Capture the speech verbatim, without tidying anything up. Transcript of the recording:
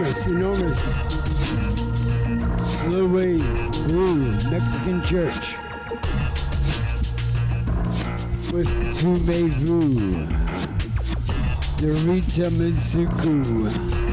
enormous, enormous slow wave blue Mexican church with Tumevu, the Rita Mitsuku.